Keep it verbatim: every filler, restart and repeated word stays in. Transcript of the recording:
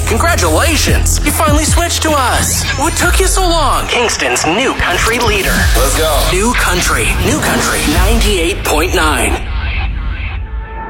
Congratulations! You finally switched to us. What took you so long? Kingston's new country leader. Let's go. New country. New country. ninety-eight point nine.